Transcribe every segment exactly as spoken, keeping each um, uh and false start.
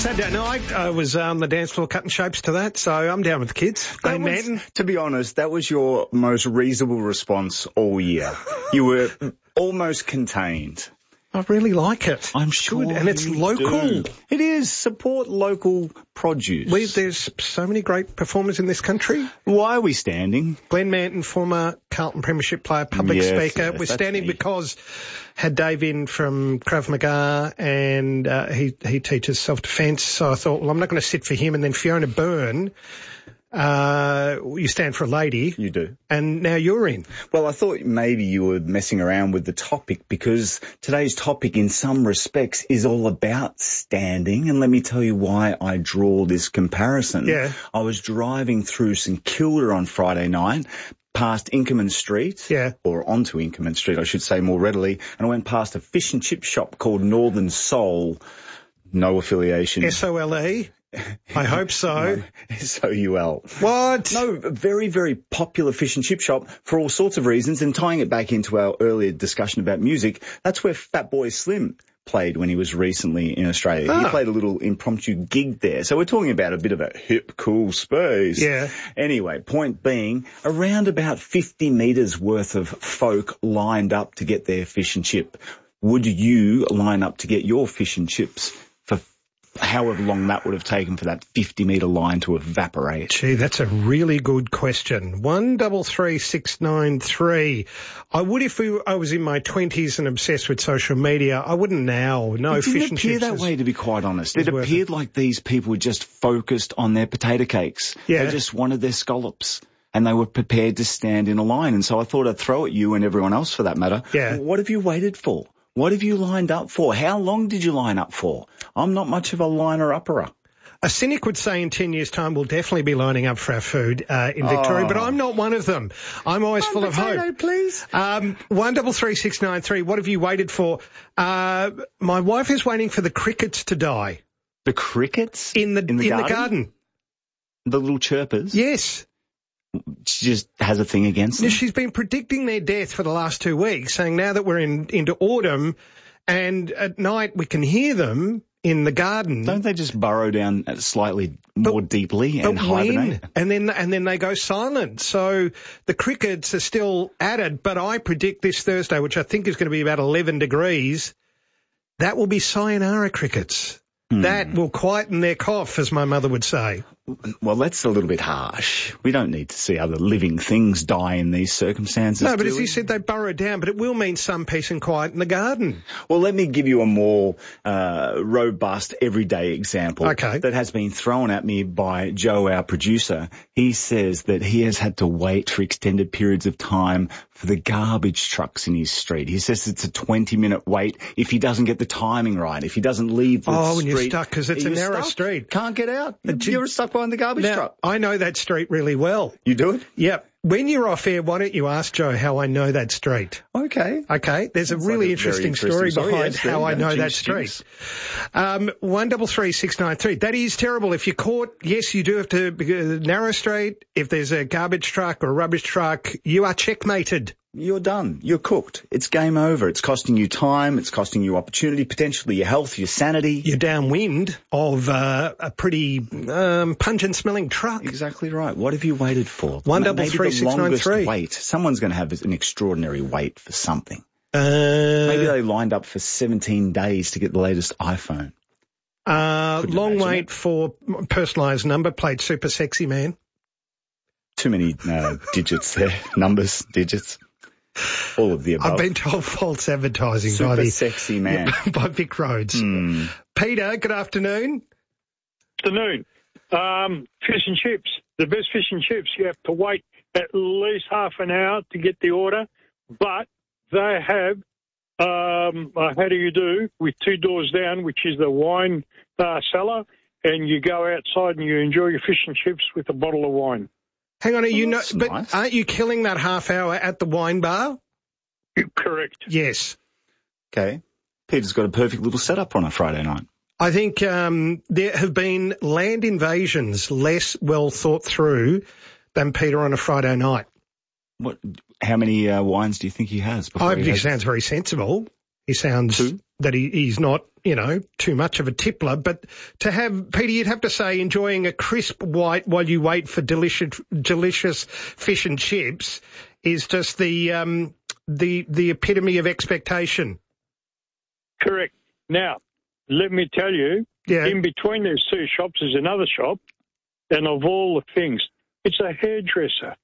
Saturday night, I was on the dance floor cutting shapes to that, so I'm down with the kids. Glen Manton. To be honest, that was your most reasonable response all year. You were almost contained. I really like it. I'm sure Good, and it's you local. do. It is. Support local produce. We, there's so many great performers in this country. Why are we standing? Glen Manton, former Carlton Premiership player, public yes, speaker. Yes, We're standing me. because had Dave in from Krav Maga, and uh, he he teaches self-defence. So I thought, well, I'm not going to sit for him. And then Fiona Byrne, uh, you stand for a lady. You do. And now you're in. Well, I thought maybe you were messing around with the topic because today's topic in some respects is all about standing. And let me tell you why I draw this comparison. Yeah. I was driving through St Kilda on Friday night, past Inkerman Street, yeah. or onto Inkerman Street, I should say more readily, and I went past a fish and chip shop called Northern Soul. No affiliation. S O L E? I hope so. No, S O U L. What? No, a very, very popular fish and chip shop for all sorts of reasons. And tying it back into our earlier discussion about music, that's where Fatboy Slim played when he was recently in Australia. Ah. He played a little impromptu gig there. So we're talking about a bit of a hip, cool space. Yeah. Anyway, point being, around about fifty metres worth of folk lined up to get their fish and chip. Would you line up to get your fish and chips for however long that would have taken for that fifty metre line to evaporate? Gee, that's a really good question. One double three six nine three. I would if we were, I was in my twenties and obsessed with social media. I wouldn't now. No, it didn't fish and appear chips that is, way, to be quite honest. It worth appeared it. like these people were just focused on their potato cakes. Yeah. They just wanted their scallops. And they were prepared to stand in a line. And so I thought I'd throw at you and everyone else for that matter. Yeah. What have you waited for? What have you lined up for? How long did you line up for? I'm not much of a liner-upperer. A cynic would say in ten years' time we'll definitely be lining up for our food uh, in Victoria, Oh. but I'm not one of them. I'm always One full potato, of hope. please. Um, one double three six nine three. What have you waited for? Uh, my wife is waiting for the crickets to die The crickets? in the In the in garden? the garden. The little chirpers? Yes. She just has a thing against them? She's been predicting their death for the last two weeks, saying now that we're in into autumn, and at night we can hear them in the garden. Don't they just burrow down slightly more But- deeply and But when? hibernate? And then and then they go silent. So the crickets are still at it, but I predict this Thursday, which I think is going to be about eleven degrees, that will be sayonara crickets. Hmm. That will quieten their cough, as my mother would say. Well, that's a little bit harsh. We don't need to see other living things die in these circumstances. No, but do as we? you said, they burrow down, but it will mean some peace and quiet in the garden. Well, let me give you a more uh, robust, everyday example Okay. that has been thrown at me by Joe, our producer. He says that he has had to wait for extended periods of time for the garbage trucks in his street. He says it's a twenty-minute wait if he doesn't get the timing right, if he doesn't leave the Oh, street. and you're stuck because it's a You're narrow stuck. street. Can't get out. But you- You're stuck behind the garbage Now, truck. I know that street really well. You do it? Yep. When you're off air, why don't you ask Joe how I know that street? Okay. Okay, there's a Sounds really like a very interesting, interesting story story. behind Yes, how there I you go. know that Juice, street. juice. Um, one double three six nine three. That is terrible. If you're caught, yes, you do have to uh, narrow street. If there's a garbage truck or a rubbish truck, you are checkmated. You're done. You're cooked. It's game over. It's costing you time. It's costing you opportunity, potentially your health, your sanity. You're downwind of uh, a pretty um, pungent-smelling truck. Exactly right. What have you waited for? One Ma- double maybe three the six nine longest three. wait. Someone's going to have an extraordinary wait for something. Uh, Maybe they lined up for seventeen days to get the latest iPhone. uh, Couldn't long imagine wait it. for personalised number plate. Super sexy man. Too many uh, digits there. Numbers, digits. All of the above. I've been told false advertising by Super the sexy man. by Vic Rhodes. Hmm. Peter, good afternoon. Afternoon. Um, fish and chips. The best fish and chips, you have to wait at least half an hour to get the order, but they have, um, uh, how do you do, with two doors down, which is the wine uh, cellar, and you go outside and you enjoy your fish and chips with a bottle of wine. Hang on, are you Well, know, that's but nice. aren't you killing that half hour at the wine bar? Correct. Yes. Okay. Peter's got a perfect little setup on a Friday night. I think um, there have been land invasions less well thought through than Peter on a Friday night. What? How many uh, wines do you think he has? before I he think he has- sounds very sensible. He sounds Two. that he, he's not, you know, too much of a tippler. But to have, Peter, you'd have to say enjoying a crisp white while you wait for delicious, delicious fish and chips is just the um, the the epitome of expectation. Correct. Now, let me tell you, Yeah. in between those two shops is another shop, and of all the things, it's a hairdresser.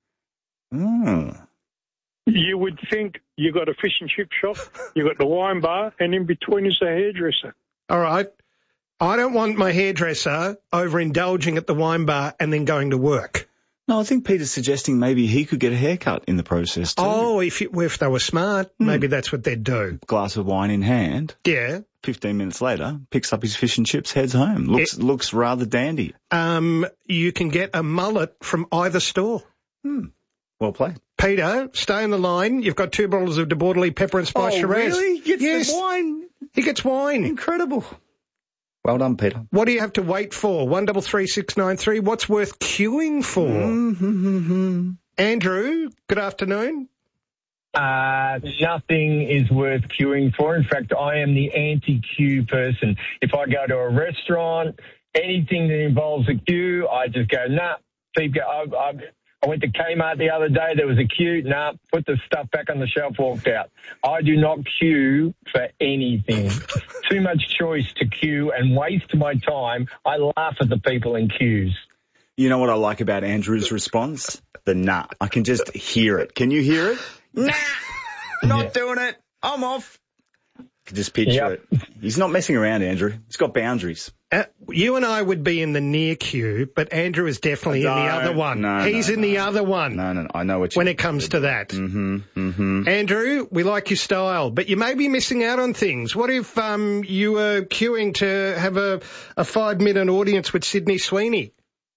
Mm. You would think you got a fish and chip shop, you got the wine bar, and in between is a hairdresser. All right. I don't want my hairdresser overindulging at the wine bar and then going to work. No, I think Peter's suggesting maybe he could get a haircut in the process too. Oh, if you, if they were smart, Hmm. maybe that's what they'd do. Glass of wine in hand. Yeah. Fifteen minutes later, picks up his fish and chips, heads home. Looks It- looks rather dandy. Um, you can get a mullet from either store. Hmm. Well played. Peter, stay on the line. You've got two bottles of De Bordelais pepper and spice oh, Shiraz. really? He gets Yes. the wine. He gets wine. Incredible. Well done, Peter. What do you have to wait for? One double three six nine three. What's worth queuing for? Mm-hmm. Andrew, good afternoon. Uh, nothing is worth queuing for. In fact, I am the anti-queue person. If I go to a restaurant, anything that involves a queue, I just go, nah, keep go. I, I, I went to Kmart the other day. There was a queue. Nah, put the stuff back on the shelf, walked out. I do not queue for anything. Too much choice to queue and waste my time. I laugh at the people in queues. You know what I like about Andrew's response? The nah. I can just hear it. Can you hear it? Nah, not Yeah. doing it. I'm off. I can just picture Yep. it. He's not messing around, Andrew. He's got boundaries. Uh, you and I would be in the near queue, but Andrew is definitely in the No, other one. no, He's no, in the no. other one No, no, no. I know what you when it comes to that. Mm-hmm, mm-hmm. Andrew, we like your style, but you may be missing out on things. What if um, you were queuing to have a, a five-minute audience with Sydney Sweeney?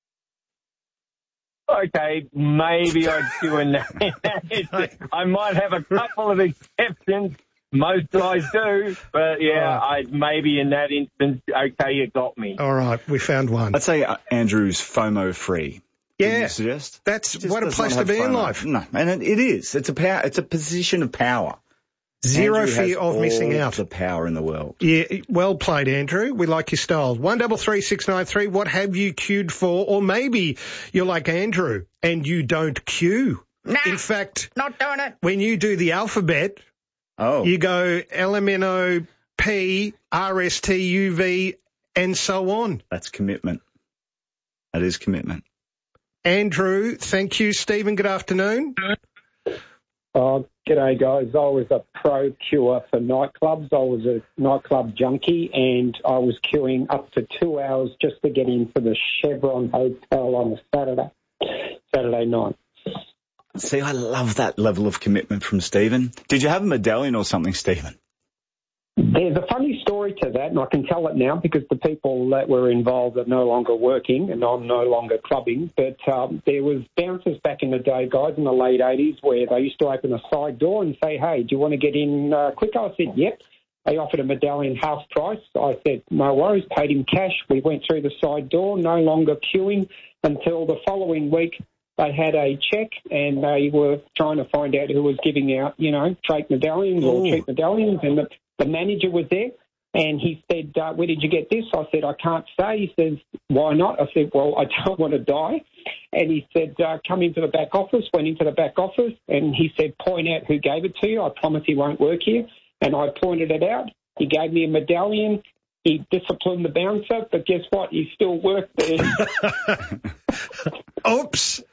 Okay, maybe I'd queue in that. I might have a couple of exceptions. Most guys do, but yeah, I maybe in that instance, okay, you got me. All right, we found one. I'd say uh, Andrew's FOMO free. Can Yeah, you suggest? that's He just what a does place not to have be in FOMO. life. No, and it, it is. It's a power. It's a position of power. Zero Andrew has fear of missing all out. the power in the world. Yeah, well played, Andrew. We like your style. One double three six nine three. What have you queued for? Or maybe you're like Andrew and you don't queue. Nah, In fact, not doing it. when you do the alphabet, Oh, you go L M N O P R S T U V and so on. that's commitment. That is commitment. Andrew, thank you. Stephen, good afternoon. Oh, g'day, guys. I was a pro queuer for nightclubs. I was a nightclub junkie, and I was queuing up to two hours just to get into the Chevron Hotel on a Saturday, Saturday night. See, I love that level of commitment from Stephen. Did you have a medallion or something, Stephen? There's a funny story to that, and I can tell it now because the people that were involved are no longer working, and I'm no longer clubbing. But um, there was bouncers back in the day, guys, in the late eighties, where they used to open a side door and say, hey, do you want to get in uh, quicker? I said, yep. They offered a medallion half price. I said, no worries, paid him cash. We went through the side door, no longer queuing until the following week. They had a check and they were trying to find out who was giving out, you know, fake medallions or Ooh. cheap medallions. And the, the manager was there and he said, uh, where did you get this? I said, I can't say. He says, why not? I said, well, I don't want to die. And he said, uh, come into the back office. Went into the back office and he said, point out who gave it to you. I promise he won't work here. And I pointed it out. He gave me a medallion. He disciplined the bouncer, but guess what? He still worked there. Oops.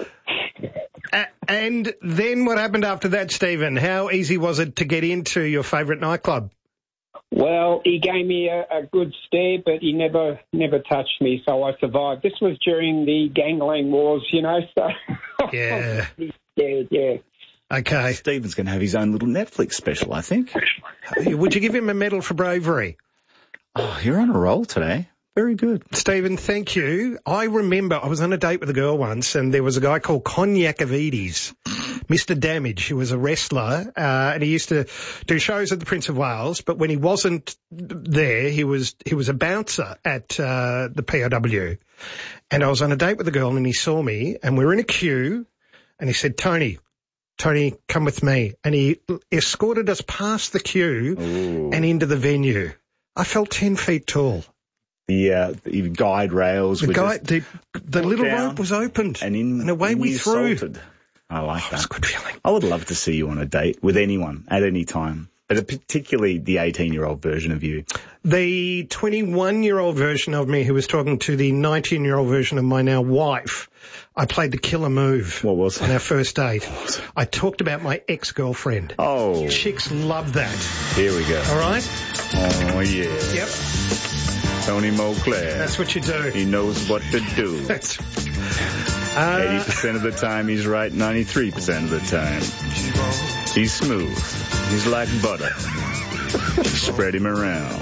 A- and then what happened after that, Stephen? How easy was it to get into your favourite nightclub? Well, he gave me a, a good stare, but he never never touched me, so I survived. This was during the gangland wars, you know, so... Yeah. yeah, yeah. Okay. Stephen's going to have his own little Netflix special, I think. Would you give him a medal for bravery? Oh, you're on a roll today. Very good. Stephen, thank you. I remember I was on a date with a girl once and there was a guy called Cognacavides, Mister Damage, who was a wrestler, uh, and he used to do shows at the Prince of Wales, but when he wasn't there, he was, he was a bouncer at, uh, the P O W. And I was on a date with a girl and he saw me and we were in a queue and he said, Tony, Tony, come with me. And he escorted us past the queue Ooh. and into the venue. I felt ten feet tall. The, uh, the guide rails The were guy, just the, the little down rope was opened, and, in, and away in we you threw. salted. I like Oh, it that. was a good feeling. I would love to see you on a date with anyone at any time, but particularly the eighteen-year-old version of you. The twenty-one-year-old version of me who was talking to the nineteen-year-old version of my now wife, I played the killer move. What was it? On our first date. I talked about my ex-girlfriend. Oh. Chicks love that. Here we go. All right? Oh, yeah. Yep. Tony Moclair. That's what you do. He knows what to do. That's... eighty Uh, percent of the time he's right, ninety-three percent of the time. He's smooth. He's like butter. Spread him around.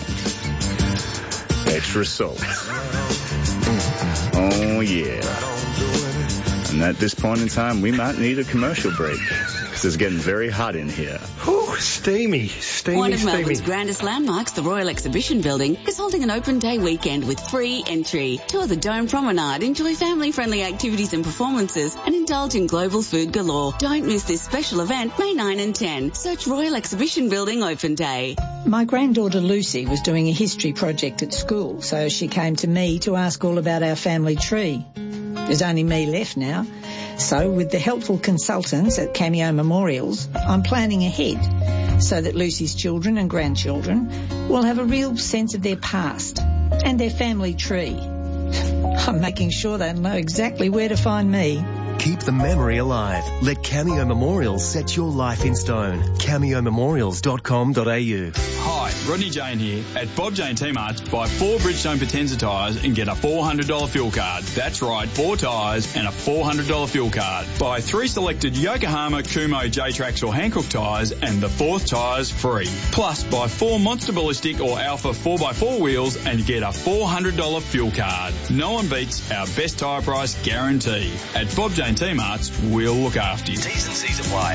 Extra salt. Oh, yeah. And at this point in time, we might need a commercial break, because it's getting very hot in here. whew, steamy, steamy, One of steamy. Melbourne's grandest landmarks, the Royal Exhibition Building, is holding an open day weekend with free entry. Tour the Dome Promenade, enjoy family-friendly activities and performances, and indulge in global food galore. Don't miss this special event, May ninth and tenth. Search Royal Exhibition Building Open Day. My granddaughter Lucy was doing a history project at school, so she came to me to ask all about our family tree. There's only me left now. So with the helpful consultants at Cameo Memorials, I'm planning ahead so that Lucy's children and grandchildren will have a real sense of their past and their family tree. I'm making sure they'll know exactly where to find me. Keep the memory alive. Let Cameo Memorials set your life in stone. cameo memorials dot com dot a u. Hi, Rodney Jane here. At Bob Jane T-Marts, buy four Bridgestone Potenza tyres and get a four hundred dollars fuel card. That's right, four tyres and a four hundred dollars fuel card. Buy three selected Yokohama, Kumo, J-Trax or Hankook tyres and the fourth tyre's free. Plus, buy four Monster Ballistic or Alpha four by four wheels and get a four hundred dollars fuel card. No one beats our best tyre price guarantee. At Bob Jane T-Marts, we'll look after you. T's and C's apply.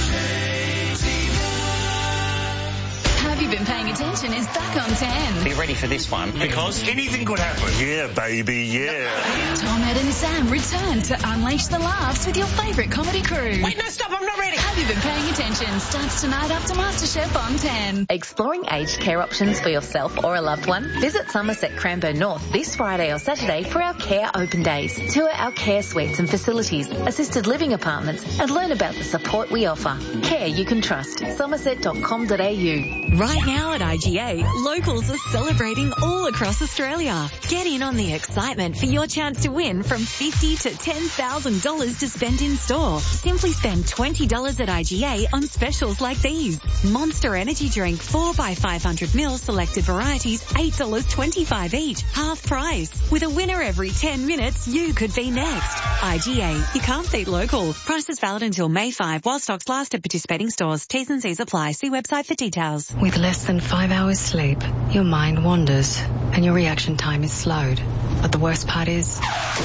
Have You Been Paying Attention is back on ten. Be ready for this one, because anything could happen. Yeah, baby, yeah. Tom, Ed and Sam return to unleash the laughs with your favourite comedy crew. Wait, no, stop, I'm not ready. Have You Been Paying Attention starts tonight after MasterChef on ten. Exploring aged care options for yourself or a loved one? Visit Somerset Cranbourne North this Friday or Saturday for our Care Open Days. Tour our care suites and facilities, assisted living apartments, and learn about the support we offer. Care you can trust. somerset dot com dot a u. Right now at I G A, locals are celebrating all across Australia. Get in on the excitement for your chance to win from fifty thousand dollars to ten thousand dollars to spend in store. Simply spend twenty dollars at I G A on specials like these. Monster Energy Drink four by five hundred mil selected varieties, eight dollars twenty-five each, half price. With a winner every ten minutes, you could be next. I G A, you can't beat local. Prices valid until May fifth while stocks last at participating stores. T's and C's apply. See website for details. With less than five hours sleep, your mind wanders and your reaction time is slowed. But the worst part is,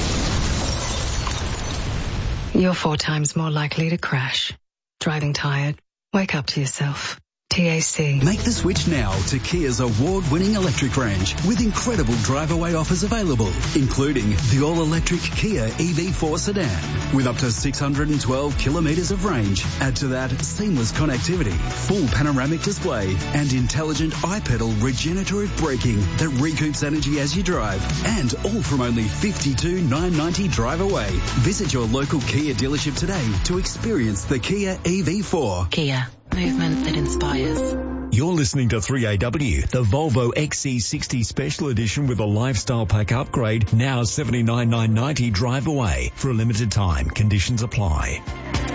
you're four times more likely to crash. Driving tired? Wake up to yourself. T A C. Make the switch now to Kia's award-winning electric range with incredible drive-away offers available, including the all-electric Kia E V four sedan with up to six hundred twelve kilometres of range. Add to that seamless connectivity, full panoramic display, and intelligent iPedal regenerative braking that recoups energy as you drive, and all from only fifty-two thousand nine hundred ninety drive away. Visit your local Kia dealership today to experience the Kia E V four. Kia. Movement that inspires. You're listening to three A W, the Volvo X C sixty Special Edition with a lifestyle pack upgrade, now seventy-nine thousand nine hundred ninety drive away. For a limited time, conditions apply.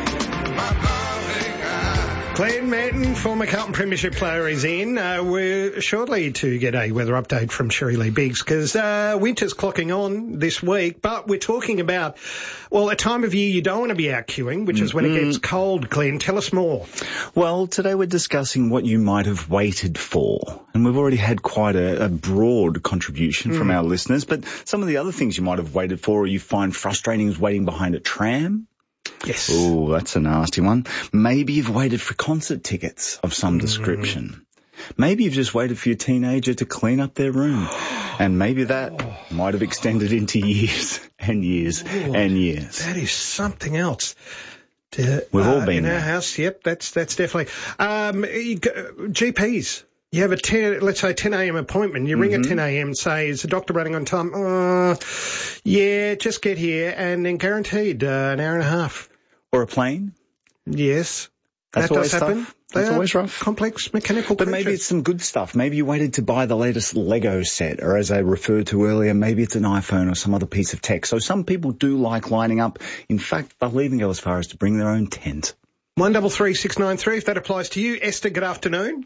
Glenn Manton, former Carlton Premiership player, is in. Uh, we're shortly to get a weather update from Sherry Lee Biggs because uh, winter's clocking on this week, but we're talking about, well, a time of year you don't want to be out queuing, which is when it gets cold. Glenn, tell us more. Well, today we're discussing what you might have waited for, and we've already had quite a, a broad contribution mm. from our listeners, but some of the other things you might have waited for or you find frustrating is waiting behind a tram. Yes. Oh, that's a nasty one. Maybe you've waited for concert tickets of some mm. description. Maybe you've just waited for your teenager to clean up their room. And maybe that oh. might have extended into years and years oh, and years. That is something else. Uh, We've all uh, been in there. our house. Yep, that's that's definitely. Um, you go, G Ps. You have a ten, let's say ten a.m. appointment. You ring Mm-hmm. at ten a.m. Say, is the doctor running on time? Uh, yeah, just get here, and then guaranteed uh, an hour and a half. Or a plane. Yes, That's that always does happen. tough. They That's are always rough. Complex mechanical But creatures. maybe it's some good stuff. Maybe you waited to buy the latest Lego set, or as I referred to earlier, maybe it's an iPhone or some other piece of tech. So some people do like lining up. In fact, they'll even go as far as to bring their own tent. One double three six nine three. If that applies to you, Esther. Good afternoon.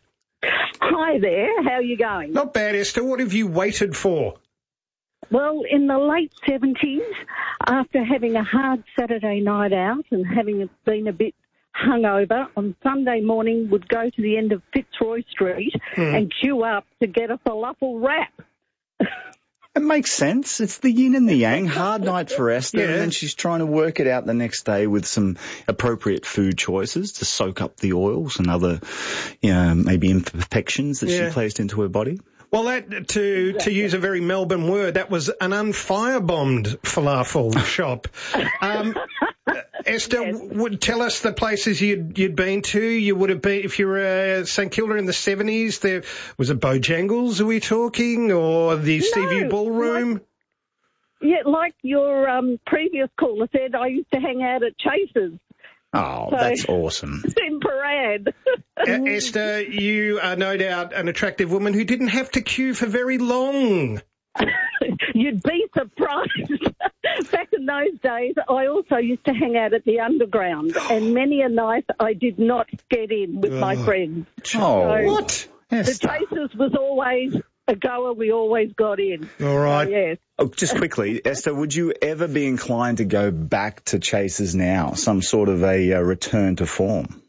Hi there, how are you going? Not bad, Esther. What have you waited for? Well, in the late seventies, after having a hard Saturday night out and having been a bit hungover, on Sunday morning would go to the end of Fitzroy Street Hmm. and queue up to get a falafel wrap. It makes sense. It's the yin and the yang. Hard night for Esther, Yeah. and then she's trying to work it out the next day with some appropriate food choices to soak up the oils and other, you know, maybe imperfections that Yeah. she placed into her body. Well, that to to use a very Melbourne word, that was an unfirebombed falafel shop. Um, Esther, Yes. would tell us the places you'd you'd been to. You would have been if you were uh, St Kilda in the seventies. There was it Bojangles. Are we talking, or the Stevie No, Ballroom? Yeah, like your um, previous caller said, I used to hang out at Chase's Oh, So- that's awesome. in Parade. E- Esther, you are no doubt an attractive woman who didn't have to queue for very long. You'd be surprised. Back in those days, I also used to hang out at the Underground, and many a night I did not get in with my Oh. friends. Oh, So What? the Esther. Chasers was always a goer. We always got in. All right. So, yes. Oh, just quickly, Esther, would you ever be inclined to go back to Chasers now? Some sort of a uh, return to form?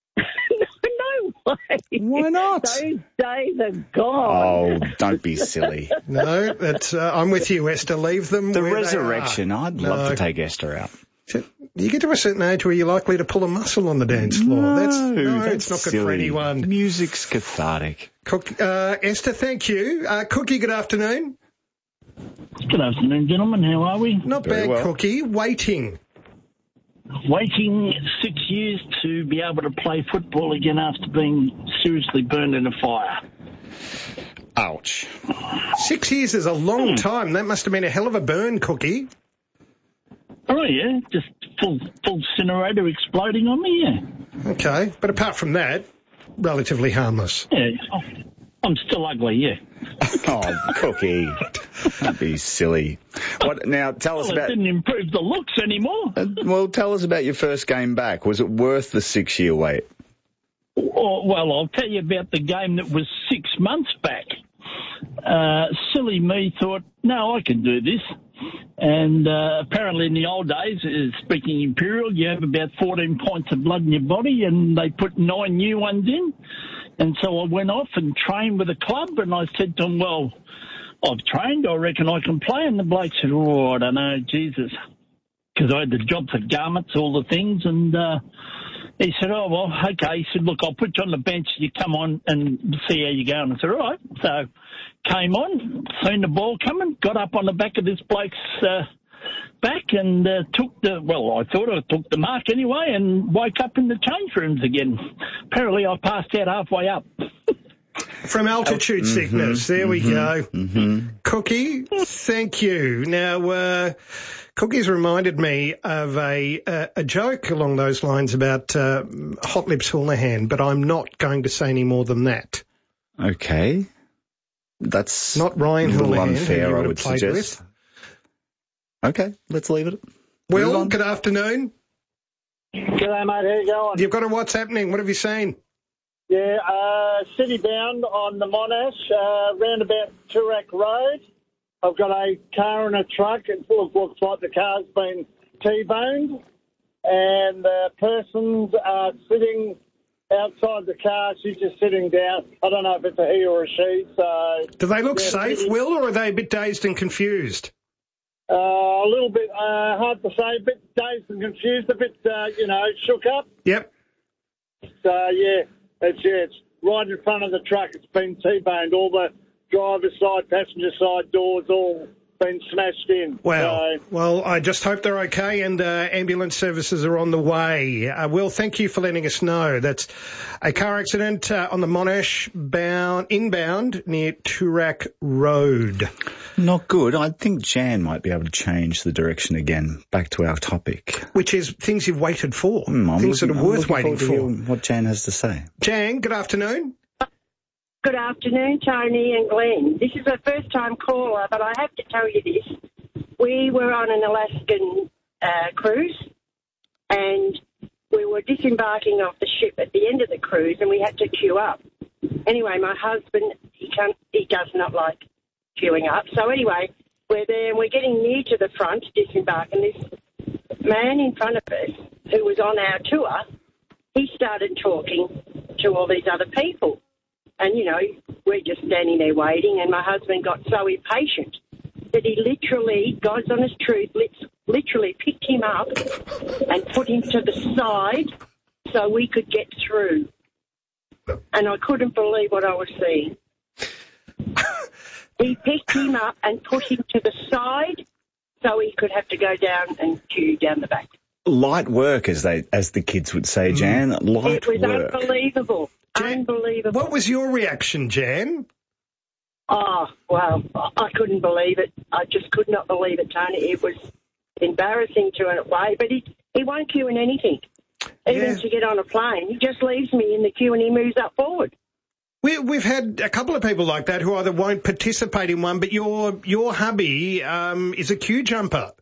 No way. Why not? Those days are gone. Oh, don't be silly. No, that's, uh, I'm with you, Esther. Leave them The where they resurrection. are. I'd love No. to take Esther out. You get to a certain age where you're likely to pull a muscle on the dance floor. No, that's no, that's it's not good silly. for anyone. Music's cathartic. Cook, uh, Esther, thank you. Uh, Cookie, good afternoon. Good afternoon, gentlemen. How are we? Not Very bad, well. Cookie. Waiting. Waiting six years to be able to play football again after being seriously burned in a fire. Ouch. Six years is a long time. That must have been a hell of a burn, Cookie. Oh, yeah, just full full incinerator exploding on me, yeah. Okay, but apart from that, relatively harmless. Yeah, I'm still ugly, yeah. Oh, Cookie. Don't be silly. What now? Tell us Well, it about. didn't improve the looks anymore. Uh, well, tell us about your first game back. Was it worth the six-year wait? Oh, well, I'll tell you about the game that was six months back. Uh, silly me thought, no, I can do this. And uh, apparently in the old days, uh, speaking Imperial, you have about fourteen pints of blood in your body, and they put nine new ones in. And so I went off and trained with a club, and I said to them, well, I've trained, I reckon I can play. And the bloke said, oh, I don't know, Jesus. Because I had the job for garments, all the things, and uh, he said, oh, well, okay. He said, look, I'll put you on the bench, you come on and see how you go. And I said, all right. So came on, seen the ball coming, got up on the back of this bloke's uh, back and uh, took the, well, I thought I took the mark anyway and woke up in the change rooms again. Apparently I passed out halfway up. From altitude Mm-hmm, sickness. There we go. Mm-hmm. Cookie, thank you. Now, uh, Cookie's reminded me of a, a, a joke along those lines about uh, Hot Lips Houlihan, but I'm not going to say any more than that. Okay. That's Not Ryan a little Houlihan, who unfair, you I would would have played suggest. Okay, let's leave it. Move Will, on. good afternoon. G'day, mate. How you going? You've got a what's happening? What have you seen? Yeah, uh, city bound on the Monash, uh, round about Toorak Road. I've got a car and a truck. It looks, looks like the car's been T-boned, and the person's uh, sitting outside the car. She's just sitting down. I don't know if it's a he or a she. So Do they look yeah, safe, pretty- Will, or are they a bit dazed and confused? Uh, a little bit uh, hard to say, a bit dazed and confused, a bit, uh, you know, shook up. Yep. So, yeah, it's, yeah, it's right in front of the truck. It's been T-boned. All the driver's side, passenger side doors all been smashed in. Well, So, well, I just hope they're okay, and uh, ambulance services are on the way. Uh, Will, thank you for letting us know. That's a car accident uh, on the Monash bound inbound near Toorak Road. Not good. I think Jan might be able to change the direction again, back to our topic. Which is things you've waited for, Mm, I'm things looking- that are I'm worth looking waiting forward to for. hear what Jan has to say. Jan, good afternoon. Good afternoon, Tony and Glenn. This is a first-time caller, but I have to tell you this. We were on an Alaskan uh, cruise, and we were disembarking off the ship at the end of the cruise, and we had to queue up. Anyway, my husband, he can't, he does not like queuing up. So anyway, we're there, and we're getting near to the front to disembark, and this man in front of us, who was on our tour, he started talking to all these other people. And, you know, we're just standing there waiting, and my husband got so impatient that he literally, God's honest truth, lit- literally picked him up and put him to the side so we could get through. And I couldn't believe what I was seeing. He picked him up and put him to the side so he could have to go down and queue down the back. Light work, as they, as the kids would say, Jan. Light It was work. unbelievable. Unbelievable. What was your reaction, Jan? Oh, well, I couldn't believe it. I just could not believe it, Tony. It was embarrassing to a way, but he, he won't queue in anything. Even Yeah. to get on a plane, he just leaves me in the queue and he moves up forward. We, we've had a couple of people like that who either won't participate in one, but your your hubby um, is a queue jumper.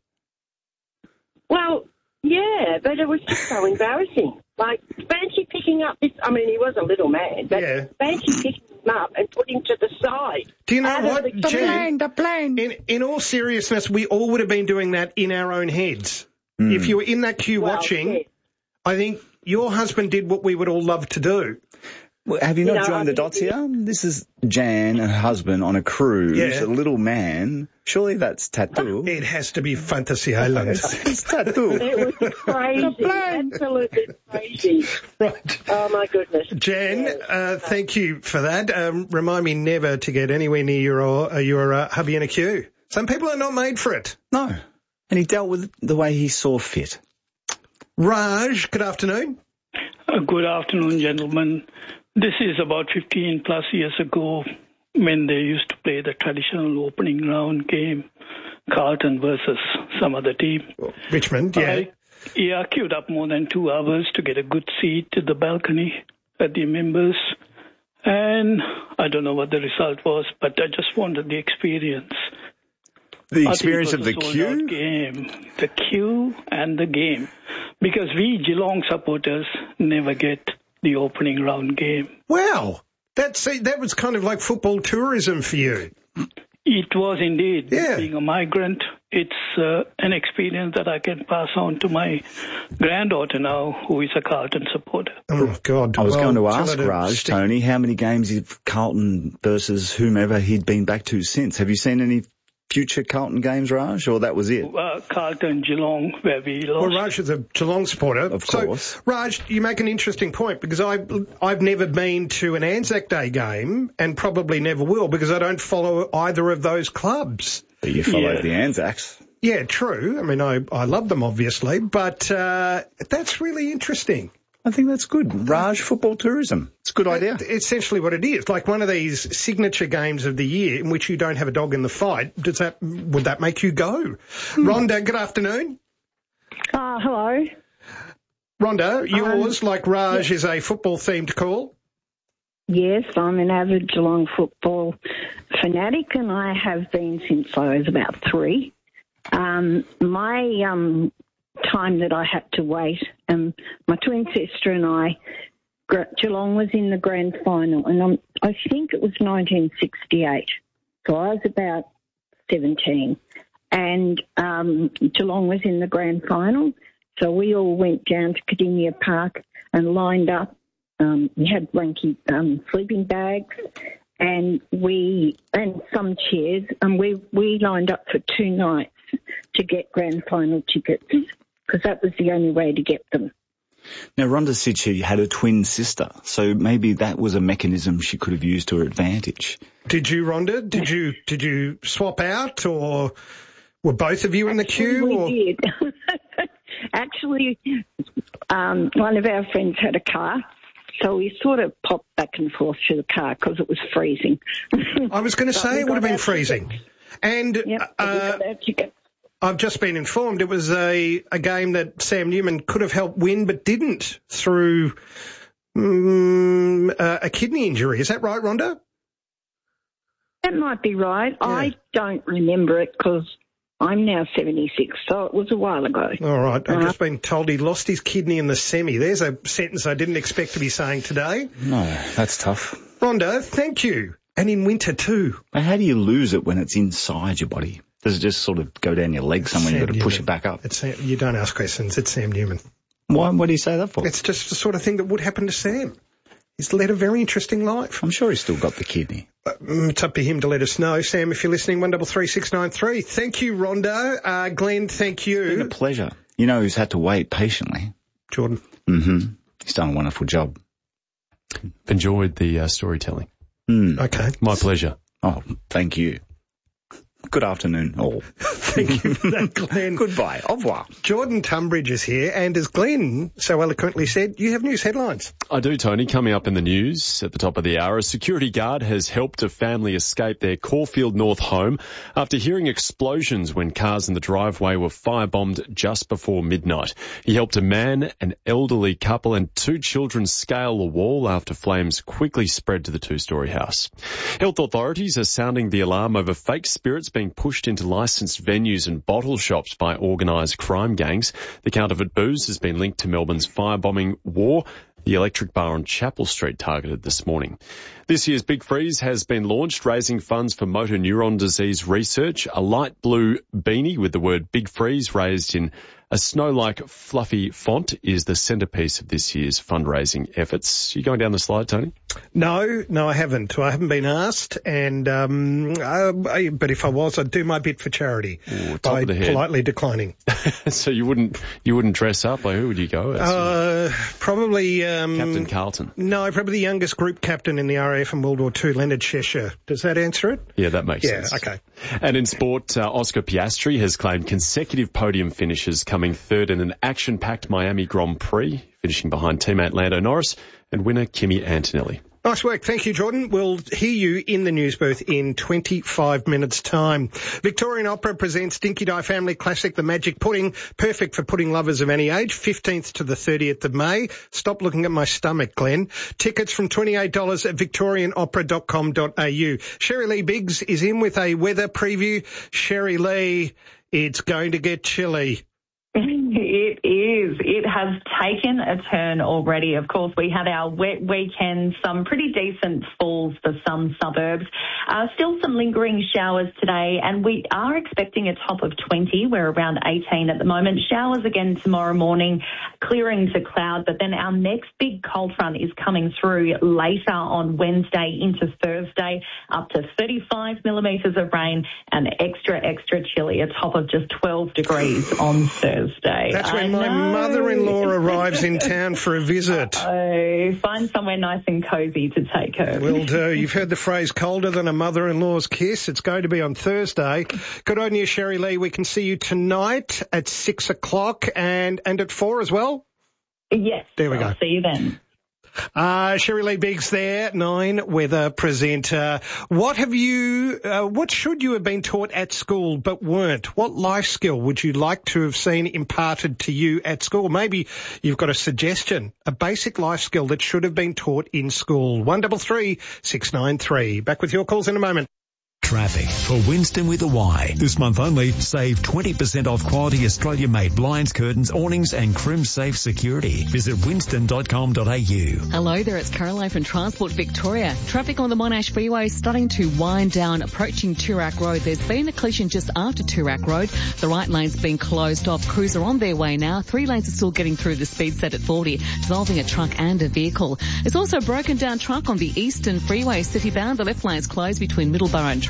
Well, yeah, but it was just so embarrassing. Like, fancy picking up this, I mean, he was a little man, but Yeah. fancy picking him up and putting him to the side. Do you know Out of what, the Jan? the plane. In, in all seriousness, we all would have been doing that in our own heads. Mm. If you were in that queue Well, watching, yeah. I think your husband did what we would all love to do. Well, have you You not know, joined I the dots here? This is Jan, her husband, on a cruise, Yeah. a little man. Surely that's tattoo. It has to be Fantasy Island. It's tattoo. It was crazy, absolutely crazy. Right. Oh, my goodness. Jan, Yeah. uh, thank you for that. Um, remind me never to get anywhere near your, uh, your uh, hubby in a queue. Some people are not made for it. No. And he dealt with it the way he saw fit. Raj, good afternoon. Uh, good afternoon, gentlemen. This is about fifteen plus years ago when they used to play the traditional opening round game, Carlton versus some other team. Richmond, yeah. I, yeah, queued up more than two hours to get a good seat at the balcony at the members. And I don't know what the result was, but I just wanted the experience. The I think it experience was of the a sold-out queue? game, the queue and the game. Because we Geelong supporters never get the opening round game. Wow. That's, that was kind of like football tourism for you. It was indeed. Yeah. Being a migrant, it's uh, an experience that I can pass on to my granddaughter now, who is a Carlton supporter. Oh, God. I was Well, going to tell ask her to Raj, stick- Tony, how many games of Carlton versus whomever he'd been back to since. Have you seen any future Carlton games, Raj, or that was it? Uh, Carlton, Geelong, where we lost. Well, Raj is a Geelong supporter. Of so, course. Raj, you make an interesting point because I, I've never been to an Anzac Day game and probably never will because I don't follow either of those clubs. But you followed Yeah. the Anzacs. Yeah, true. I mean, I, I love them, obviously, but uh, that's really interesting. I think that's good. Raj, football tourism. It's a good idea. It's essentially what it is, like one of these signature games of the year in which you don't have a dog in the fight. Does that would that make you go? Rhonda, good afternoon. Uh, hello. Rhonda, yours, like Raj, is a football-themed call. Yes, I'm an avid Geelong football fanatic, and I have been since I was about three. Um, my um, time that I had to wait, um, my twin sister and I, Geelong was in the grand final, and um, I think it was nineteen sixty-eight. So I was about seventeen, and um, Geelong was in the grand final. So we all went down to Cardinia Park and lined up. Um, we had blanket um, sleeping bags, and we and some chairs, and we we lined up for two nights to get grand final tickets because that was the only way to get them. Now, Rhonda said she had a twin sister, so maybe that was a mechanism she could have used to her advantage. Did you, Rhonda? Did you did you swap out, or were both of you in the queue? We or? did. Actually, um, one of our friends had a car, so we sort of popped back and forth to the car because it was freezing. I was going to say it would have been freezing. And yep, uh, I've just been informed it was a, a game that Sam Newman could have helped win but didn't through um, uh, a kidney injury. Is that right, Rhonda? That might be right. Yeah. I don't remember it because I'm now seventy-six, so it was a while ago. All right. I've uh, just been told he lost his kidney in the semi. There's a sentence I didn't expect to be saying today. No, that's tough. Rhonda, thank you. And in winter too. But how do you lose it when it's inside your body? Does it just sort of go down your leg somewhere and you've got to push it back up? It's, you don't ask questions. It's Sam Newman. Why? What do you say that for? It's just the sort of thing that would happen to Sam. He's led a very interesting life. I'm sure he's still got the kidney. It's up to him to let us know. Sam, if you're listening, one double three six nine three. Thank you, Rhonda. Uh, Glenn, thank you. It's been a pleasure. You know who's had to wait patiently? Jordan. Mm-hmm. He's done a wonderful job. Enjoyed the uh, storytelling. Mm. Okay. My pleasure. Oh, thank you. Good afternoon, all. Thank you for that, Glenn. Goodbye. Au revoir. Jordan Tunbridge is here, and as Glenn so eloquently said, you have news headlines. I do, Tony. Coming up in the news at the top of the hour, a security guard has helped a family escape their Caulfield North home after hearing explosions when cars in the driveway were firebombed just before midnight. He helped a man, an elderly couple, and two children scale the wall after flames quickly spread to the two-storey house. Health authorities are sounding the alarm over fake spirits being pushed into licensed venues and bottle shops by organised crime gangs. The counterfeit booze has been linked to Melbourne's firebombing war, the Electric Bar on Chapel Street targeted this morning. This year's Big Freeze has been launched, raising funds for motor neuron disease research. A light blue beanie with the word Big Freeze raised in a snow-like fluffy font is the centrepiece of this year's fundraising efforts. You going down the slide, Tony? No, no, I haven't. I haven't been asked, and um, uh, I, but if I was, I'd do my bit for charity Ooh, by politely declining. So you wouldn't you wouldn't dress up? Like, who would you go as? Uh, probably um, Captain Carlton. No, probably the youngest group captain in the R A F in World War Two, Leonard Cheshire. Does that answer it? Yeah, that makes yeah, sense. Yeah, okay. And in sport, uh, Oscar Piastri has claimed consecutive podium finishes, coming third in an action-packed Miami Grand Prix, finishing behind teammate Lando Norris and winner Kimi Antonelli. Nice work. Thank you, Jordan. We'll hear you in the news booth in twenty-five minutes' time. Victorian Opera presents Dinky Di Family Classic, The Magic Pudding, perfect for pudding lovers of any age, fifteenth to the thirtieth of May. Stop looking at my stomach, Glenn. Tickets from twenty-eight dollars at victorian opera dot com dot a u. Sherry Lee Biggs is in with a weather preview. Sherry Lee, it's going to get chilly. It is. It has taken a turn already. Of course, we had our wet weekend, some pretty decent falls for some suburbs. Uh, still some lingering showers today, and we are expecting a top of twenty. We're around eighteen at the moment. Showers again tomorrow morning, clearing to cloud, but then our next big cold front is coming through later on Wednesday into Thursday, up to thirty-five millimetres of rain and extra, extra chilly, a top of just twelve degrees on Thursday. That's when I my know. mother-in-law arrives in town for a visit. Oh, find somewhere nice and cosy to take her. Will do. You've heard the phrase colder than a mother-in-law's kiss. It's going to be on Thursday. Good on you, Sherry Lee. We can see you tonight at six o'clock and, and at four as well? Yes. There we I'll go. See you then. Uh, Sherry Lee Biggs there, Nine weather presenter. What have you, uh, what should you have been taught at school but weren't? What life skill would you like to have seen imparted to you at school? Maybe you've got a suggestion, a basic life skill that should have been taught in school. One double three six nine three. Back with your calls in a moment. Traffic for Winston with a Y. This month only, save twenty percent off quality Australia-made blinds, curtains, awnings and Crim Safe security. Visit winston dot com dot a u. Hello there, it's Caroline from Transport Victoria. Traffic on the Monash Freeway is starting to wind down, approaching Toorak Road. There's been a collision just after Toorak Road. The right lane's been closed off. Crews are on their way now. Three lanes are still getting through the speed set at forty, dissolving a truck and a vehicle. There's also a broken down truck on the Eastern Freeway, city bound. The left lane's closed between Middleborough and Trail.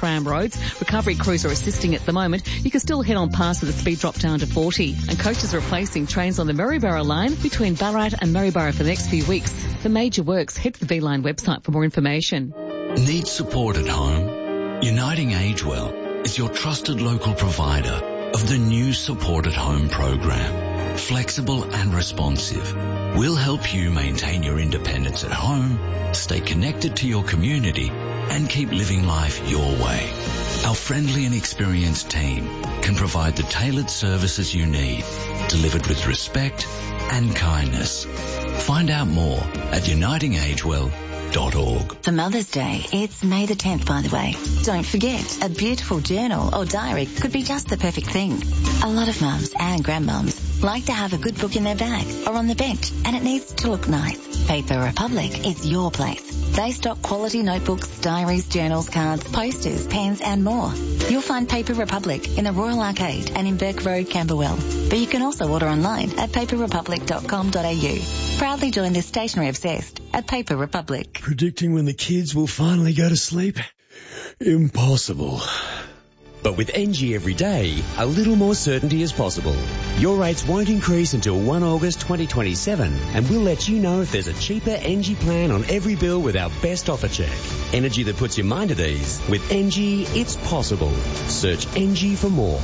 tram roads. Recovery crews are assisting at the moment. You can still head on past with the speed drop down to forty. And coaches are replacing trains on the Maryborough line between Ballarat and Maryborough for the next few weeks. For major works, head to the V-Line website for more information. Need support at home? Uniting Agewell is your trusted local provider of the new Support at Home program. Flexible and responsive. We'll help you maintain your independence at home, stay connected to your community, and keep living life your way. Our friendly and experienced team can provide the tailored services you need, delivered with respect and kindness. Find out more at uniting agewell dot org. For Mother's Day, it's May the tenth, by the way. Don't forget, a beautiful journal or diary could be just the perfect thing. A lot of mums and grandmums like to have a good book in their bag or on the bench, and it needs to look nice. Paper Republic is your place. They stock quality notebooks, diaries, journals, cards, posters, pens and more. You'll find Paper Republic in the Royal Arcade and in Burke Road, Camberwell. But you can also order online at paper republic dot com dot a u. Proudly join the stationery obsessed at Paper Republic. Predicting when the kids will finally go to sleep? Impossible. But with N G Everyday, a little more certainty is possible. Your rates won't increase until the first of August twenty twenty-seven, and we'll let you know if there's a cheaper N G plan on every bill with our best offer check. Energy that puts your mind at ease. With N G, it's possible. Search N G for more.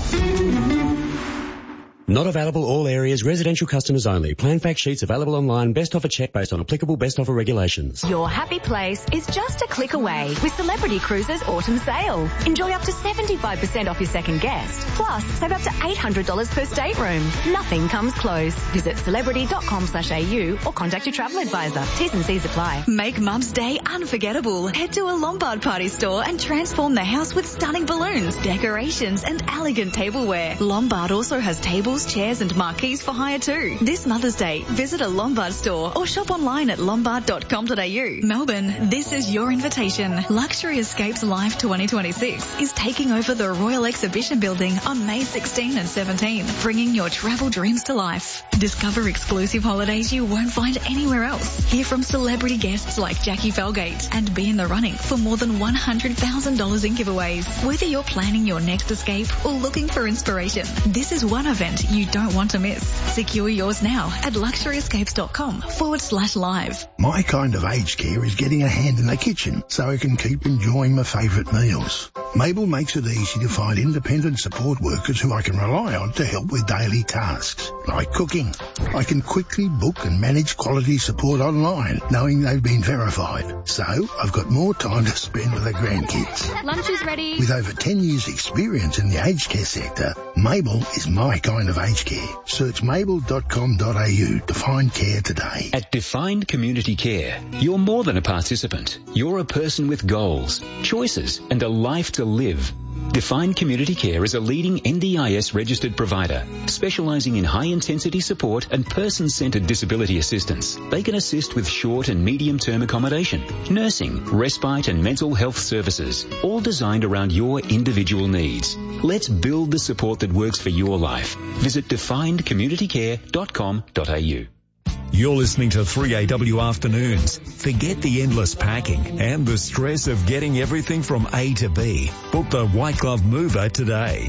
Not available all areas, residential customers only. Plan fact sheets available online. Best offer check based on applicable best offer regulations. Your happy place is just a click away with Celebrity Cruises Autumn Sale. Enjoy up to seventy-five percent off your second guest. Plus, save up to eight hundred dollars per stateroom. Nothing comes close. Visit celebrity dot com slash a u or contact your travel advisor. T's and C's apply. Make Mum's Day unforgettable. Head to a Lombard Party store and transform the house with stunning balloons, decorations and elegant tableware. Lombard also has tables, chairs and marquees for hire too. This Mother's Day, visit a Lombard store or shop online at lombard dot com dot a u. Melbourne, this is your invitation. Luxury Escapes Live twenty twenty-six is taking over the Royal Exhibition Building on May sixteenth and seventeenth, bringing your travel dreams to life. Discover exclusive holidays you won't find anywhere else. Hear from celebrity guests like Jackie Felgate and be in the running for more than one hundred thousand dollars in giveaways. Whether you're planning your next escape or looking for inspiration, this is one event you don't want to miss. Secure yours now at luxuryescapes.com forward slash live. My kind of aged care is getting a hand in the kitchen so I can keep enjoying my favourite meals. Mabel makes it easy to find independent support workers who I can rely on to help with daily tasks, like cooking. I can quickly book and manage quality support online, knowing they've been verified. So I've got more time to spend with the grandkids. Lunch is ready. With over ten years experience in the aged care sector, Mabel is my kind of aged care. Search mabel dot com dot a u to find care today. At Defined Community Care, you're more than a participant. You're a person with goals, choices and a life to live. Defined Community Care is a leading N D I S registered provider specialising in high-intensity support and person-centred disability assistance. They can assist with short and medium-term accommodation, nursing, respite and mental health services, all designed around your individual needs. Let's build the support that works for your life. Visit defined community care dot com dot a u. You're listening to three A W Afternoons. Forget the endless packing and the stress of getting everything from A to B. Book the White Glove Mover today.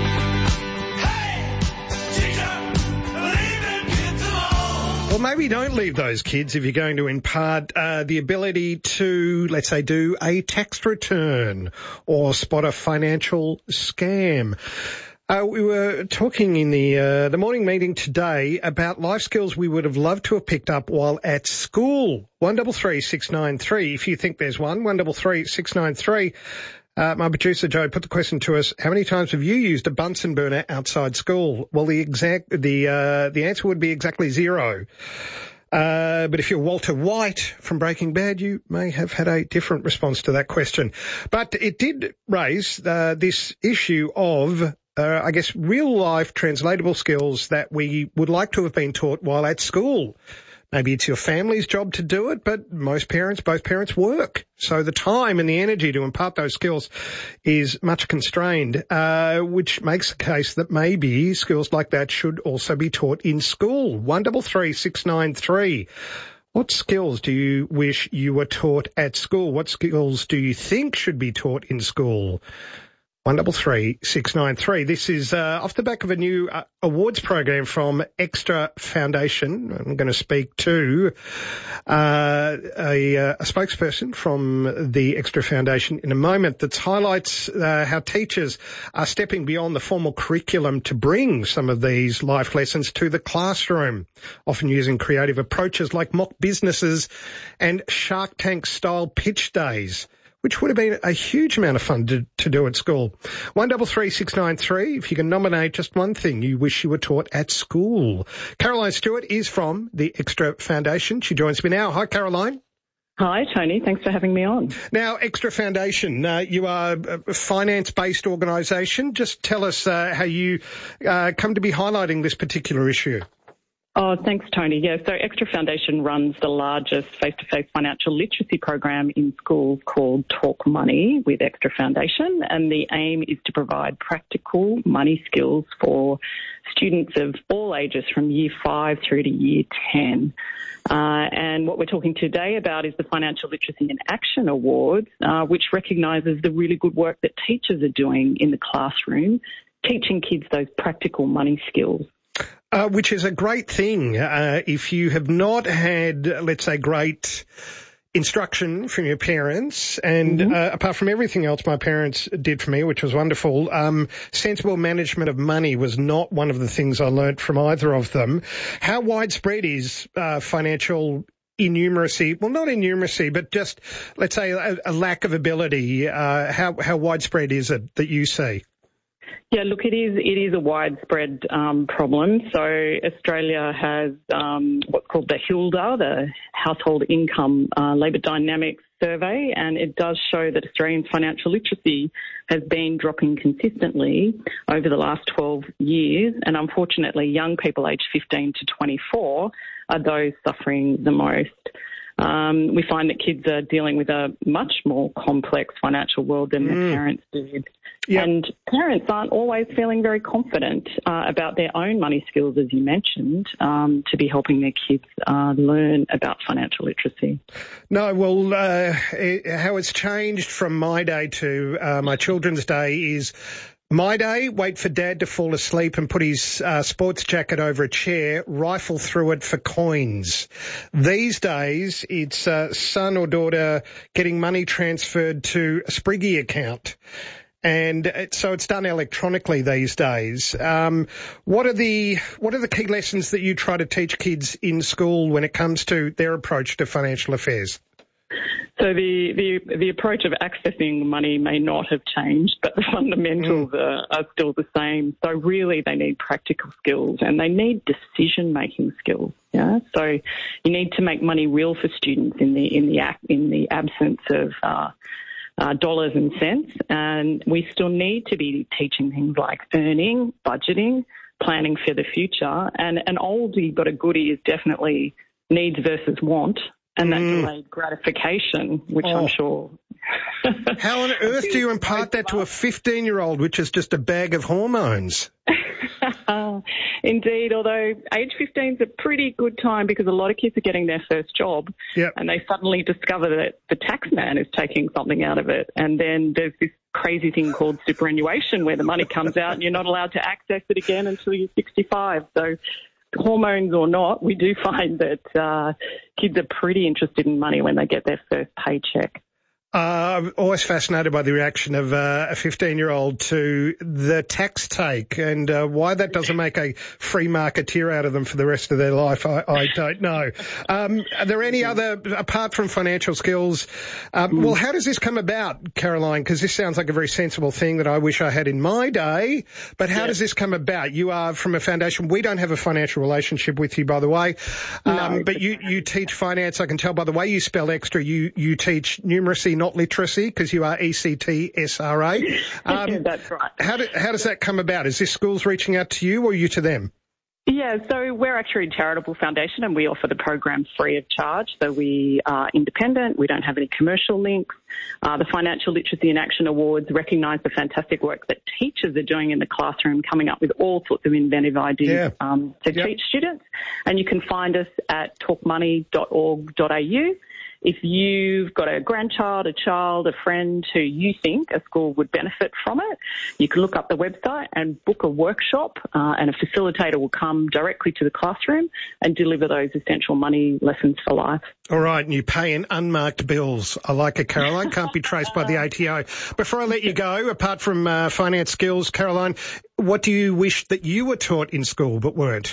Well, maybe don't leave those kids if you're going to impart uh, the ability to, let's say, do a tax return or spot a financial scam. Uh, we were talking in the uh, the morning meeting today about life skills we would have loved to have picked up while at school. One double three six nine three. If you think there's one, one double three six nine three. Uh, my producer Joe put the question to us: how many times have you used a Bunsen burner outside school? Well, the exact the uh, the answer would be exactly zero. Uh, but if you're Walter White from Breaking Bad, you may have had a different response to that question. But it did raise uh, this issue of Uh, I guess real-life translatable skills that we would like to have been taught while at school. Maybe it's your family's job to do it, but most parents, both parents work. So the time and the energy to impart those skills is much constrained, uh, which makes the case that maybe skills like that should also be taught in school. One double three six nine three. What skills do you wish you were taught at school? What skills do you think should be taught in school? one double three six nine three. This is uh, off the back of a new uh, awards program from Extra Foundation. I'm going to speak to uh, a, uh, a spokesperson from the Extra Foundation in a moment that highlights uh, how teachers are stepping beyond the formal curriculum to bring some of these life lessons to the classroom, often using creative approaches like mock businesses and Shark Tank style pitch days, which would have been a huge amount of fun to, to do at school. one double three six nine three, if you can nominate just one thing you wish you were taught at school. Caroline Stewart is from the Extra Foundation. She joins me now. Hi, Caroline. Hi, Tony. Thanks for having me on. Now, Extra Foundation, uh, you are a finance-based organisation. Just tell us uh, how you uh, come to be highlighting this particular issue. Oh, thanks, Tony. Yeah, so Extra Foundation runs the largest face-to-face financial literacy program in schools called Talk Money with Extra Foundation, and the aim is to provide practical money skills for students of all ages from year five through to year ten. Uh, and what we're talking today about is the Financial Literacy in Action Awards, uh, which recognises the really good work that teachers are doing in the classroom, teaching kids those practical money skills. Uh, which is a great thing. Uh, if you have not had, let's say, great instruction from your parents, and mm-hmm. uh, apart from everything else my parents did for me, which was wonderful, um, sensible management of money was not one of the things I learnt from either of them. How widespread is uh, financial innumeracy? Well, not innumeracy, but just, let's say, a, a lack of ability. Uh, how, how widespread is it that you see? Yeah, look, it is it is a widespread um, problem. So Australia has um, what's called the HILDA, the Household Income uh, Labour Dynamics Survey, and it does show that Australians' financial literacy has been dropping consistently over the last twelve years, and unfortunately young people aged fifteen to twenty-four are those suffering the most. Um, we find that kids are dealing with a much more complex financial world than mm. their parents did. Yep. And parents aren't always feeling very confident uh, about their own money skills, as you mentioned, um, to be helping their kids uh, learn about financial literacy. No, well, uh, it, how it's changed from my day to uh, my children's day is my day, wait for Dad to fall asleep and put his uh, sports jacket over a chair, rifle through it for coins. These days, it's uh, son or daughter getting money transferred to a Spriggy account. And it, so it's done electronically these days. Um, what are the what are the key lessons that you try to teach kids in school when it comes to their approach to financial affairs? So the, the, the approach of accessing money may not have changed, but the fundamentals mm. are, are still the same. So really they need practical skills and they need decision-making skills. Yeah. So you need to make money real for students in the in the in the absence of uh, uh, dollars and cents. And we still need to be teaching things like earning, budgeting, planning for the future. And an oldie but a goodie is definitely needs versus want. And that mm. delayed gratification, which oh. I'm sure. How on earth do you impart that to a fifteen-year-old, which is just a bag of hormones? uh, indeed, although age fifteen is a pretty good time because a lot of kids are getting their first job yep. and they suddenly discover that the tax man is taking something out of it. And then there's this crazy thing called superannuation where the money comes out and you're not allowed to access it again until you're sixty-five. So hormones or not, we do find that uh, kids are pretty interested in money when they get their first paycheck. Uh, I'm always fascinated by the reaction of uh, a fifteen-year-old to the tax take, and uh, why that doesn't make a free marketeer out of them for the rest of their life, I, I don't know. Um, are there any other, apart from financial skills, um, mm. well, how does this come about, Caroline? Because this sounds like a very sensible thing that I wish I had in my day, but how yeah. does this come about? You are from a foundation. We don't have a financial relationship with you, by the way, um, no. but you, you teach finance. I can tell by the way you spell extra, you, you teach numeracy, not literacy, because you are E C T S R A. Um, That's right. How, do, how does that come about? Is this schools reaching out to you or you to them? Yeah, so we're actually a charitable foundation and we offer the program free of charge. So we are independent. We don't have any commercial links. Uh, the Financial Literacy in Action Awards recognise the fantastic work that teachers are doing in the classroom, coming up with all sorts of inventive ideas Yeah. um, to Yep. teach students. And you can find us at talk money dot org dot a u. If you've got a grandchild, a child, a friend who you think a school would benefit from it, you can look up the website and book a workshop, uh, and a facilitator will come directly to the classroom and deliver those essential money lessons for life. All right, and you pay in unmarked bills. I like it, Caroline. Can't be traced by the A T O. Before I let you go, apart from uh, finance skills, Caroline, what do you wish that you were taught in school but weren't?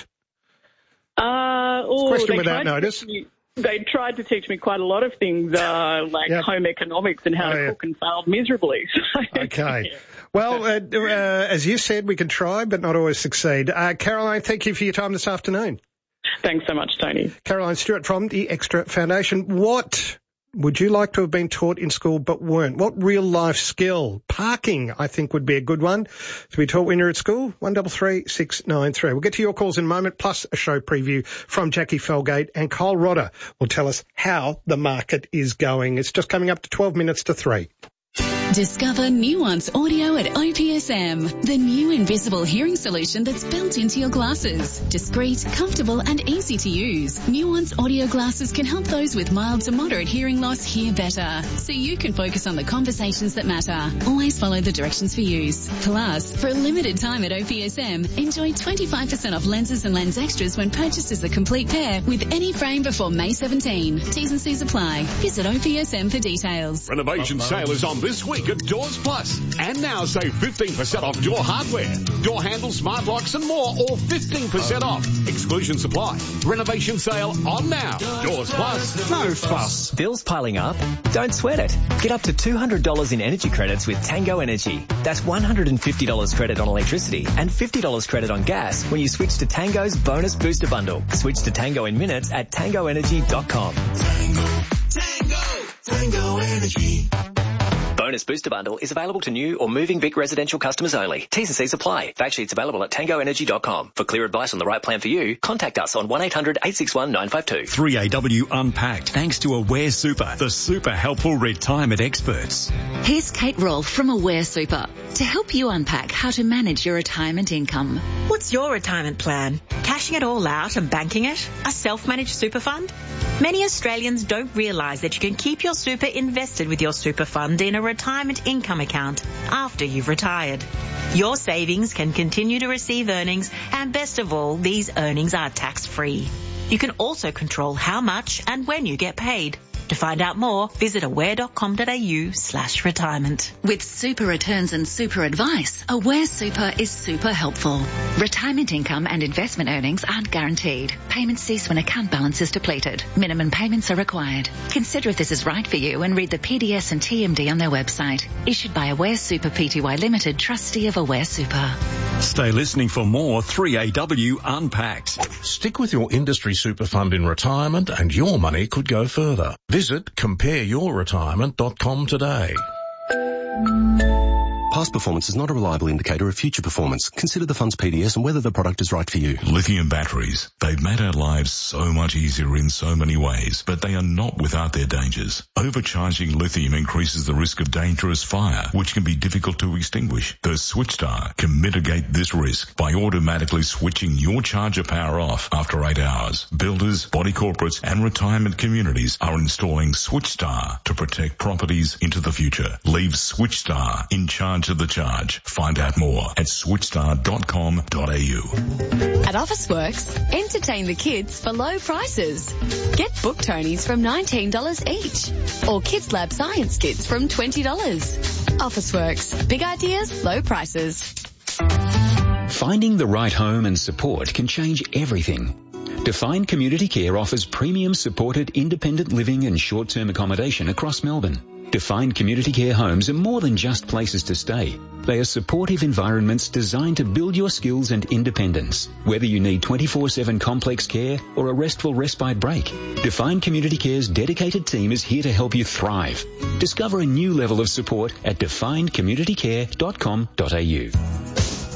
Uh, oh, Question they without tried to notice. teach me- They tried to teach me quite a lot of things, uh, like Yep. home economics and how Oh, to yeah. cook, and failed miserably. Okay. Well, uh, uh, as you said, we can try but not always succeed. Uh, Caroline, thank you for your time this afternoon. Thanks so much, Tony. Caroline Stewart from the Extra Foundation. What would you like to have been taught in school but weren't? What real-life skill? Parking, I think, would be a good one to be taught when you're at school. one double three six nine three. We'll get to your calls in a moment, plus a show preview from Jackie Felgate, and Kyle Rodder will tell us how the market is going. It's just coming up to twelve minutes to three. Discover Nuance Audio at O P S M, the new invisible hearing solution that's built into your glasses. Discreet, comfortable and easy to use. Nuance Audio glasses can help those with mild to moderate hearing loss hear better, so you can focus on the conversations that matter. Always follow the directions for use. Plus, for a limited time at O P S M, enjoy twenty-five percent off lenses and lens extras when purchased as a complete pair with any frame before May seventeenth. T's and C's apply. Visit O P S M for details. Renovation sale is on this week at Doors Plus. And now save fifteen percent off door hardware, door handles, smart locks and more, or fifteen percent off. Exclusion supply. Renovation sale on now. Doors Plus. No fuss. Bills piling up? Don't sweat it. Get up to two hundred dollars in energy credits with Tango Energy. That's one hundred fifty dollars credit on electricity and fifty dollars credit on gas when you switch to Tango's Bonus Booster Bundle. Switch to Tango in minutes at tango energy dot com. Tango, Tango, Tango Energy. Bonus Booster Bundle is available to new or moving Vic residential customers only. T's and C's apply. Fact sheets available at tango energy dot com. For clear advice on the right plan for you, contact us on one eight hundred eight six one nine five two. three A W Unpacked, thanks to Aware Super, the super helpful retirement experts. Here's Kate Rolfe from Aware Super to help you unpack how to manage your retirement income. What's your retirement plan? Cashing it all out and banking it? A self-managed super fund? Many Australians don't realise that you can keep your super invested with your super fund in a retirement income account after you've retired. Your savings can continue to receive earnings, and best of all, these earnings are tax-free. You can also control how much and when you get paid. To find out more, visit aware dot com dot a u slash retirement. With super returns and super advice, Aware Super is super helpful. Retirement income and investment earnings aren't guaranteed. Payments cease when account balance is depleted. Minimum payments are required. Consider if this is right for you and read the P D S and T M D on their website. Issued by Aware Super Pty Limited, trustee of Aware Super. Stay listening for more three A W Unpacked. Stick with your industry super fund in retirement and your money could go further. Visit compare your retirement dot com today. Past performance is not a reliable indicator of future performance. Consider the fund's P D S and whether the product is right for you. Lithium batteries. They've made our lives so much easier in so many ways, but they are not without their dangers. Overcharging lithium increases the risk of dangerous fire, which can be difficult to extinguish. The SwitchStar can mitigate this risk by automatically switching your charger power off after eight hours. Builders, body corporates and retirement communities are installing SwitchStar to protect properties into the future. Leave SwitchStar in charge of the charge. Find out more at switchstar dot com dot a u. At Officeworks, entertain the kids for low prices. Get Book Tonys from nineteen dollars each, or Kids Lab Science Kits from twenty dollars. Officeworks, big ideas, low prices. Finding the right home and support can change everything. Define Community Care offers premium supported independent living and short-term accommodation across Melbourne. Define Community Care homes are more than just places to stay. They are supportive environments designed to build your skills and independence. Whether you need twenty-four seven complex care or a restful respite break, Define Community Care's dedicated team is here to help you thrive. Discover a new level of support at defined community care dot com dot a u.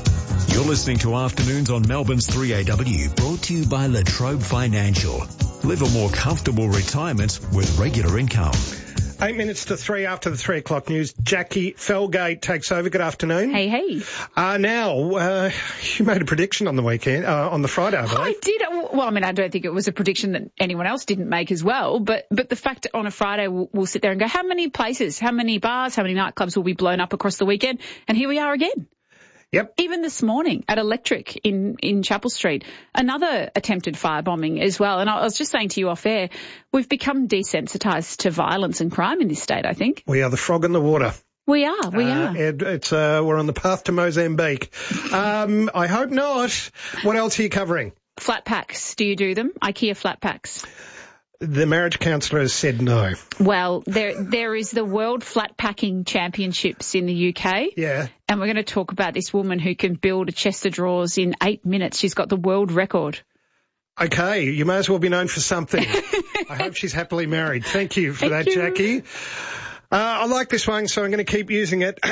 You're listening to Afternoons on Melbourne's three A W, brought to you by Latrobe Financial. Live a more comfortable retirement with regular income. Eight minutes to three after the three o'clock news. Jackie Felgate takes over. Good afternoon. Hey, hey. Uh, now, uh, you made a prediction on the weekend, uh, on the Friday, I believe. I did. Well, I mean, I don't think it was a prediction that anyone else didn't make as well. But but the fact on a Friday we'll, we'll sit there and go, how many places, how many bars, how many nightclubs will be blown up across the weekend? And here we are again. Yep. Even this morning at Electric in, in Chapel Street, another attempted firebombing as well. And I was just saying to you off air, we've become desensitised to violence and crime in this state, I think. We are the frog in the water. We are, we uh, are. It, it's, uh, we're on the path to Mozambique. Um, I hope not. What else are you covering? Flat packs. Do you do them? IKEA flat packs. The marriage counsellor has said no. Well, there there is the World Flat Packing Championships in the U K. Yeah. And we're going to talk about this woman who can build a chest of drawers in eight minutes. She's got the world record. Okay, you may as well be known for something. I hope she's happily married. Thank you for Thank that, you. Jackie. Uh, I like this one, so I'm going to keep using it.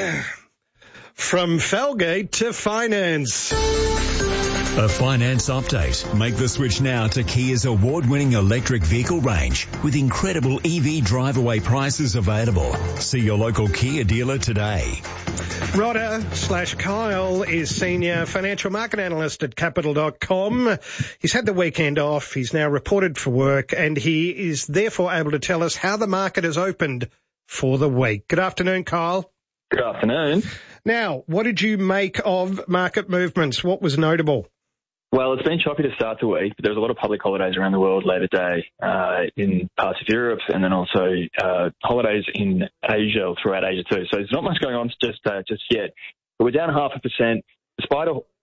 From Felgate to finance. A finance update. Make the switch now to Kia's award-winning electric vehicle range with incredible E V drive-away prices available. See your local Kia dealer today. Rodder slash Kyle is senior financial market analyst at capital dot com. He's had the weekend off. He's now reported for work, and he is therefore able to tell us how the market has opened for the week. Good afternoon, Kyle. Good afternoon. Now, what did you make of market movements? What was notable? Well, it's been choppy to start the week, but there's a lot of public holidays around the world Labor Day uh, in parts of Europe, and then also uh, holidays in Asia, throughout Asia too. So there's not much going on just uh, just yet. But we're down half a percent, despite a